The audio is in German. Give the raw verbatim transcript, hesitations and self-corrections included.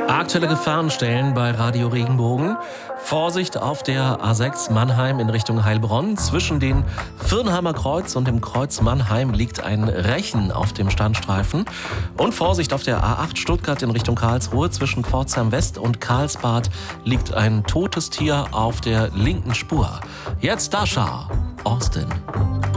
Aktuelle Gefahrenstellen bei Radio Regenbogen. Vorsicht auf der A sechs Mannheim in Richtung Heilbronn. Zwischen den Virnheimer Kreuz und dem Kreuz Mannheim liegt ein Rechen auf dem Standstreifen. Und Vorsicht auf der A acht Stuttgart in Richtung Karlsruhe. Zwischen Pforzheim West und Karlsbad liegt ein totes Tier auf der linken Spur. Jetzt Dasha, Austin.